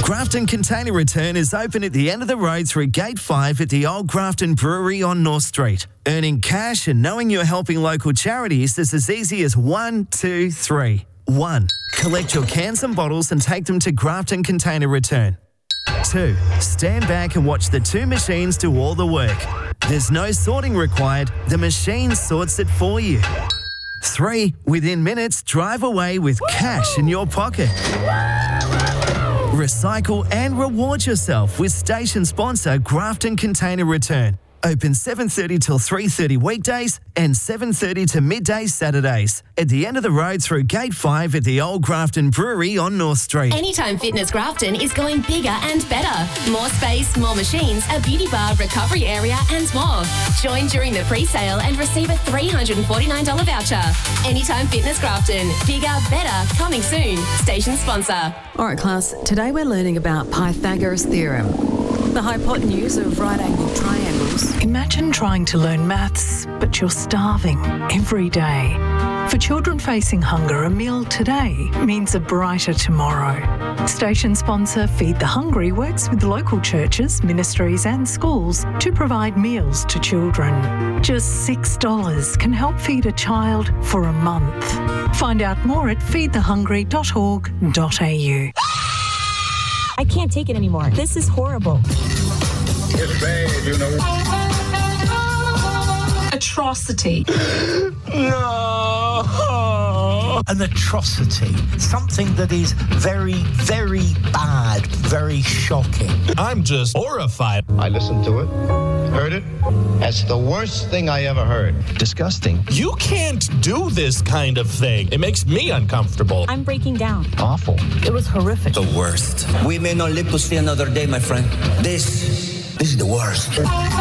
Grafton Container Return is open at the end of the road through Gate 5 at the Old Grafton Brewery on North Street. Earning cash and knowing you're helping local charities is as easy as 1, 2, 3. 1. Collect your cans and bottles and take them to Grafton Container Return. 2. Stand back and watch the two machines do all the work. There's no sorting required. The machine sorts it for you. 3. Within minutes, drive away with cash in your pocket. Recycle and reward yourself with station sponsor Grafton Container Return. Open 7:30 till 3:30 weekdays and 7:30 to midday Saturdays. At the end of the road through Gate 5 at the Old Grafton Brewery on North Street. Anytime Fitness Grafton is going bigger and better. More space, more machines, a beauty bar, recovery area and more. Join during the pre-sale and receive a $349 voucher. Anytime Fitness Grafton. Bigger, better, coming soon. Station sponsor. All right, class. Today we're learning about Pythagoras' theorem. The hypotenuse of right-angled triangles. Imagine trying to learn maths, but you're starving every day. For children facing hunger, a meal today means a brighter tomorrow. Station sponsor Feed the Hungry works with local churches, ministries and schools to provide meals to children. Just $6 can help feed a child for a month. Find out more at feedthehungry.org.au. I can't take it anymore. This is horrible. It's bad, you know. Atrocity. No! An atrocity. Something that is very, very bad, very shocking. I'm just horrified. I listened to it, heard it. That's the worst thing I ever heard. Disgusting. You can't do this kind of thing. It makes me uncomfortable. I'm breaking down. Awful. It was horrific. The worst. We may not live to see another day, my friend. This is the worst.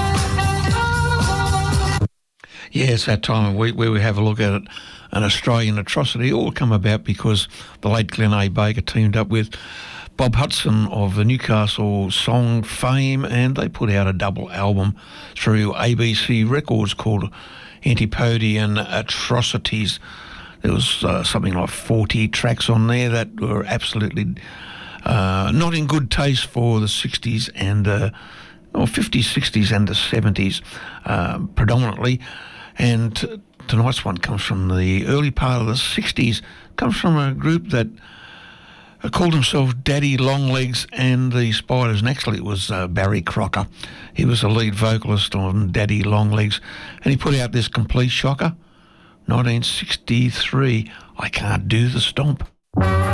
Yeah, it's that time of week where we have a look at it. An Australian atrocity, all come about because the late Glenn A. Baker teamed up with Bob Hudson of the Newcastle song fame, and they put out a double album through ABC Records called Antipodean Atrocities. There was something like 40 tracks on there that were absolutely not in good taste for the 60s and 50s, 60s and the 70s predominantly. And tonight's one comes from the early part of the 60s, comes from a group that called himself Daddy Longlegs and the Spiders, and actually it was Barry Crocker. He was the lead vocalist on Daddy Longlegs, and he put out this complete shocker, 1963, I Can't Do the Stomp.